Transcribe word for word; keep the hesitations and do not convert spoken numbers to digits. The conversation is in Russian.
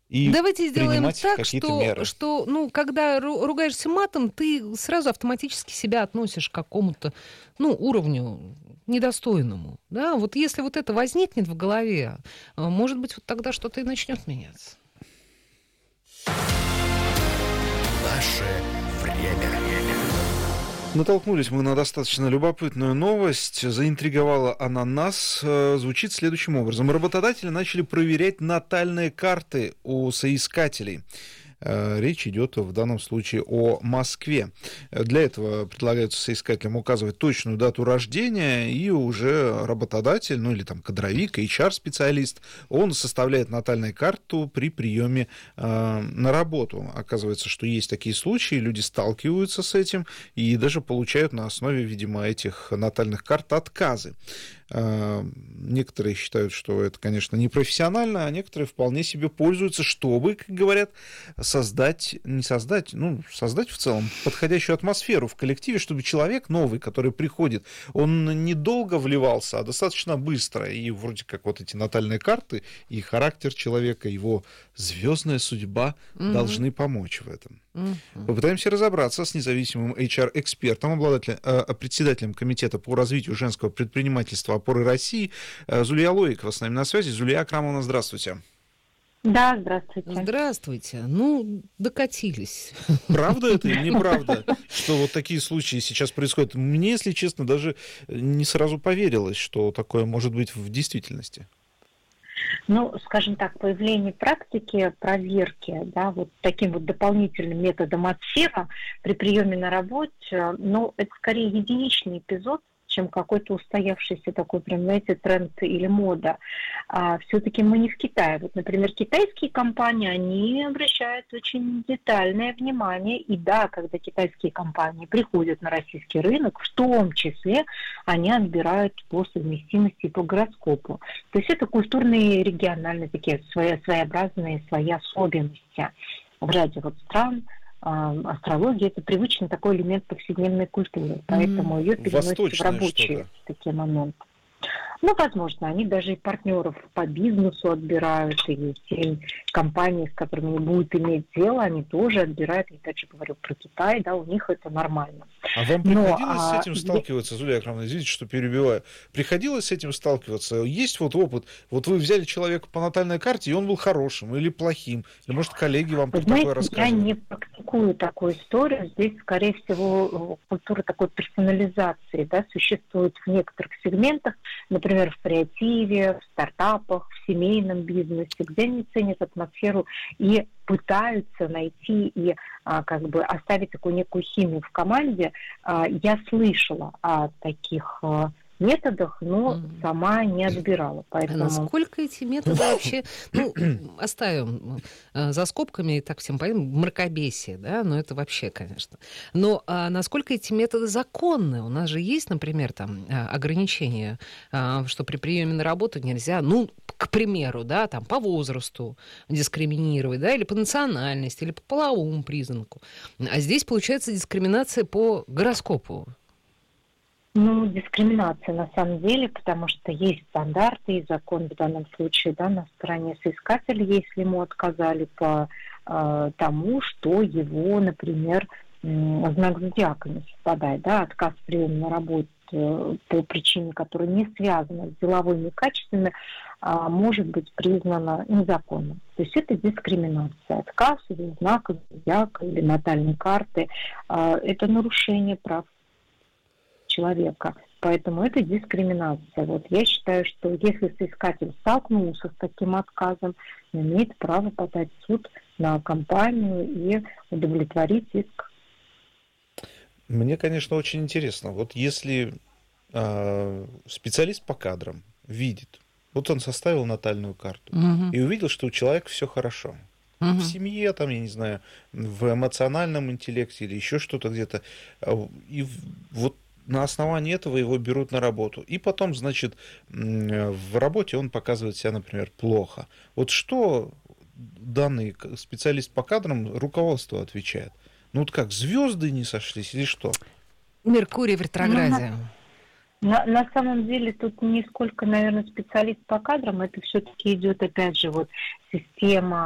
и Давайте сделаем принимать так, какие-то что, меры. что, ну, когда ру- ругаешься матом, ты сразу автоматически себя относишь к какому-то, ну, уровню недостойному. Да? Вот если вот это возникнет в голове, а, может быть, вот тогда что-то и начнет меняться. Наше время. Натолкнулись мы на достаточно любопытную новость. Заинтриговала она нас. Э, Звучит следующим образом. Работодатели начали проверять натальные карты у соискателей. Э, Речь идет в данном случае о Москве. Для этого предлагается соискателям указывать точную дату рождения, и уже работодатель, ну или там кадровик, эйч ар-специалист, он составляет натальную карту при приеме э, на работу. Оказывается, что есть такие случаи, люди сталкиваются с этим и даже получают на основе, видимо, этих натальных карт отказы. Э, Некоторые считают, что это, конечно, непрофессионально, а некоторые вполне себе пользуются, чтобы, как говорят, создать, не создать, ну, создать в целом подходящую атмосферу в коллективе, чтобы человек новый, который приходит, он недолго вливался, а достаточно быстро. И вроде как вот эти натальные карты и характер человека, его звездная судьба Мгм. должны помочь в этом. Мгм. Попытаемся разобраться с независимым эйч ар-экспертом, обладателем, э, председателем Комитета по развитию женского предпринимательства «Опоры России» э, Зулия Лоикова с нами на связи. Зулия Акрамовна, здравствуйте. Да, здравствуйте. Здравствуйте. Ну, докатились. Правда это или неправда, что вот такие случаи сейчас происходят? Мне, если честно, даже не сразу поверилось, что такое может быть в действительности. Ну, скажем так, появление практики проверки, да, вот таким вот дополнительным методом отсева при приеме на работе, ну, это скорее единичный эпизод, чем какой-то устоявшийся такой, прям, знаете, тренд или мода. А, все-таки мы не в Китае. Вот, например, китайские компании, они обращают очень детальное внимание. И да, когда китайские компании приходят на российский рынок, в том числе они отбирают по совместимости и по гороскопу. То есть это культурные, региональные такие свои, своеобразные свои особенности в ряде вот стран. Астрология – это привычный такой элемент повседневной культуры, поэтому ее переносят в рабочие такие моменты. Ну, возможно, они даже и партнеров по бизнесу отбирают, и те компании, с которыми будут иметь дело, они тоже отбирают. Я опять же говорю про Китай, да, у них это нормально. А вам приходилось Но, с а... этим сталкиваться, Зулия Акрамовна, извините, что перебиваю. Приходилось с этим сталкиваться? Есть вот опыт? Вот вы взяли человека по натальной карте, и он был хорошим или плохим? Или, может, коллеги вам про такое рассказывали? Я не практикую такую историю. Здесь, скорее всего, культура такой персонализации, да, существует в некоторых сегментах, например, в креативе, в стартапах, в семейном бизнесе, где они ценят атмосферу и пытаются найти и а, как бы оставить такую некую химию в команде. А, я слышала о таких а, методах, но mm. сама не отбирала. Поэтому... А насколько эти методы вообще, ну, оставим э, за скобками, и так всем понятно, мракобесие, да, но это вообще, конечно. Но а насколько эти методы законны? У нас же есть, например, там ограничения, а, что при приеме на работу нельзя, ну, к примеру, да, там по возрасту дискриминировать, да, или по национальности, или по половому признаку. А здесь получается дискриминация по гороскопу. Ну, дискриминация на самом деле, потому что есть стандарты и закон в данном случае, да, на стороне соискателя, если ему отказали по э, тому, что его, например, э, знак зодиака не совпадает, да, отказ в приеме на работу э, по причине, которая не связана с деловыми качествами, э, может быть признана незаконным. То есть это дискриминация. Отказ или знак зодиака или натальной карты э, – это нарушение прав человека. Поэтому это дискриминация. Вот я считаю, что если соискатель столкнулся с таким отказом, он имеет право подать в суд на компанию и удовлетворить иск. Мне, конечно, очень интересно. Вот если э, специалист по кадрам видит, вот он составил натальную карту Угу. и увидел, что у человека все хорошо. Угу. В семье, там, я не знаю, в эмоциональном интеллекте или еще что-то где-то. И вот на основании этого его берут на работу. И потом, значит, в работе он показывает себя, например, плохо. Вот что данный специалист по кадрам руководству отвечает? Ну вот как, звезды не сошлись или что? Меркурий в ретрограде. Ну, на, на самом деле тут не сколько, наверное, специалист по кадрам, это все-таки идет, опять же, вот система